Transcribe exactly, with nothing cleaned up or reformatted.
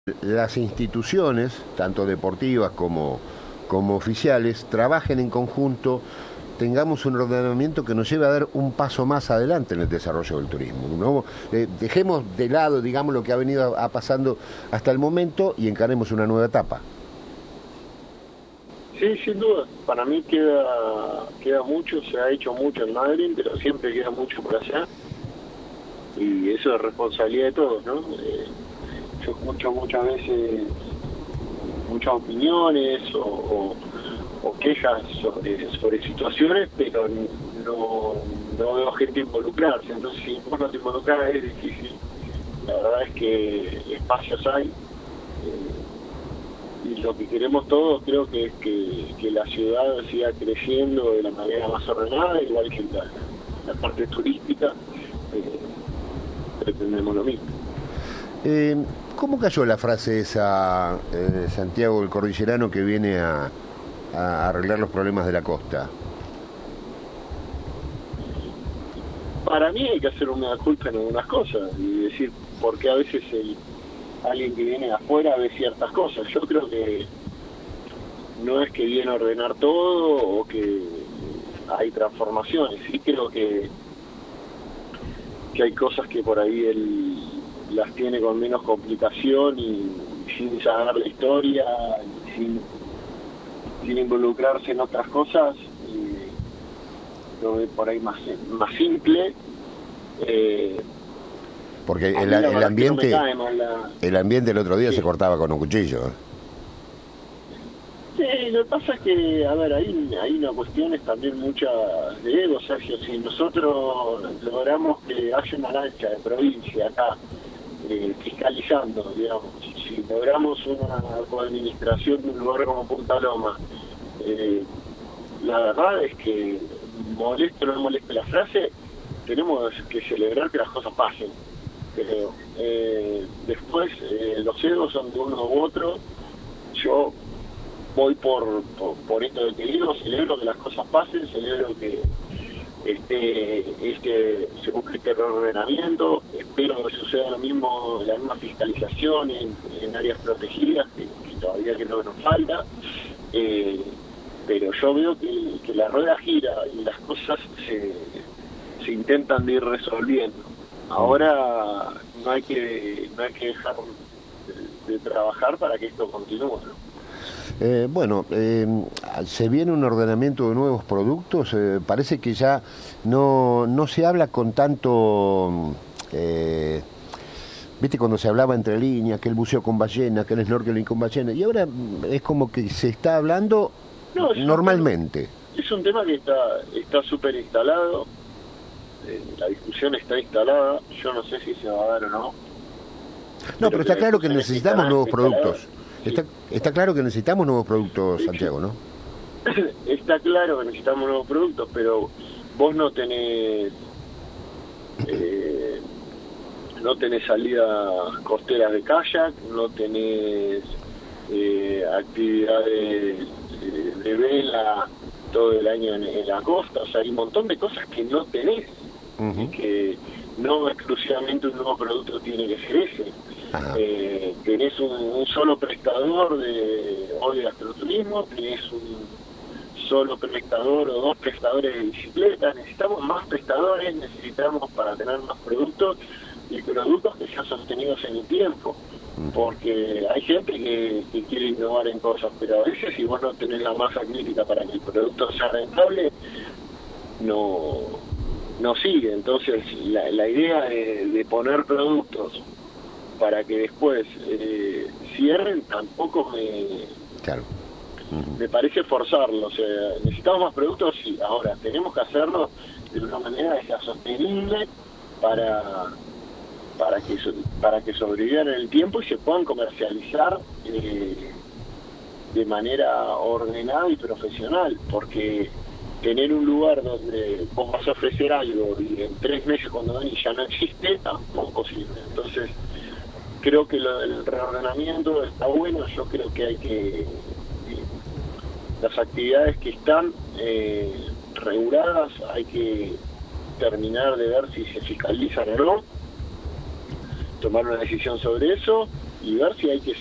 las instituciones, tanto deportivas como, como oficiales, trabajen en conjunto, tengamos un ordenamiento que nos lleve a dar un paso más adelante en el desarrollo del turismo, ¿no? Eh, dejemos de lado, digamos, lo que ha venido a, a pasando hasta el momento y encaremos una nueva etapa. Sí, sin duda. Para mí queda queda mucho, se ha hecho mucho en Madrid, pero siempre queda mucho por allá. Y eso es responsabilidad de todos, ¿no? Eh, yo escucho muchas veces muchas opiniones o, o, o quejas sobre, sobre situaciones, pero no, no veo gente involucrarse. Entonces, si vos no te involucras es difícil. La verdad es que espacios hay. Eh, y lo que queremos todos creo que es que, que la ciudad siga creciendo de la manera más ordenada, igual que la, la parte turística. Eh, pretendemos lo mismo. Eh, ¿Cómo cayó la frase esa, eh, Santiago el Cordillerano, que viene a, a arreglar los problemas de la costa? Para mí hay que hacer una culpa en algunas cosas y decir por qué a veces el, alguien que viene de afuera ve ciertas cosas. Yo creo que no es que viene a ordenar todo o que hay transformaciones. Sí creo que, que hay cosas que por ahí él las tiene con menos complicación y sin saber la historia, y sin, sin involucrarse en otras cosas, y lo ve por ahí más, más simple. Eh, Porque el, el ambiente no la... el ambiente el otro día sí. Se cortaba con un cuchillo. Sí, lo que pasa es que, a ver, hay, hay una cuestión es también mucha de ego, Sergio. Si nosotros logramos que haya una lancha de provincia acá, eh, fiscalizando, digamos, si logramos una coadministración de un lugar como Punta Loma, eh, la verdad es que, moleste o no moleste la frase, tenemos que celebrar que las cosas pasen. Creo. Eh, después, eh, los egos son de uno u otro. Yo voy por, por, por esto de que digo, celebro que las cosas pasen, celebro que este, este se busque este reordenamiento, espero que suceda lo mismo, la misma fiscalización en, en áreas protegidas, que, que todavía creo que nos falta, eh, pero yo veo que, que la rueda gira y las cosas se, se intentan de ir resolviendo. Ahora no hay que no hay que dejar de, de trabajar para que esto continúe, ¿no? Eh, bueno, eh, se viene un ordenamiento de nuevos productos, eh, parece que ya no, no se habla con tanto, eh, viste cuando se hablaba entre líneas, que el buceo con ballena, que el snorkeling con ballena, y ahora es como que se está hablando no, es normalmente. Un tema, es un tema que está está súper instalado, eh, la discusión está instalada, yo no sé si se va a dar o no. No, pero, pero está claro que necesitamos nuevos productos. Sí. Está, está claro que necesitamos nuevos productos, Santiago, ¿no? Está claro que necesitamos nuevos productos, pero vos no tenés eh, no tenés salidas costeras de kayak, no tenés eh, actividades de, de vela todo el año en, en la costa, o sea, hay un montón de cosas que no tenés, uh-huh. Y que no exclusivamente un nuevo producto tiene que ser ese. Eh, tenés un, un solo prestador de hoy de astroturismo, tenés un solo prestador o dos prestadores de bicicletas, necesitamos más prestadores, necesitamos para tener más productos y productos que sean sostenidos en el tiempo, porque hay gente que, que quiere innovar en cosas, pero a veces si vos no tenés la masa crítica para que el producto sea rentable, no, no sigue. Entonces la, la idea de, de poner productos para que después eh, cierren tampoco me claro. Uh-huh. Me parece forzarlo. O sea, necesitamos más productos, sí, ahora tenemos que hacerlo de una manera que sea sostenible para para que para que sobrevivan en el tiempo y se puedan comercializar eh, de manera ordenada y profesional, porque tener un lugar donde vos vas a ofrecer algo y en tres meses cuando ven y ya no existe, tampoco sirve. Entonces creo que lo del reordenamiento está bueno, yo creo que hay que... Las actividades que están eh, reguladas hay que terminar de ver si se fiscalizan o no, tomar una decisión sobre eso y ver si hay que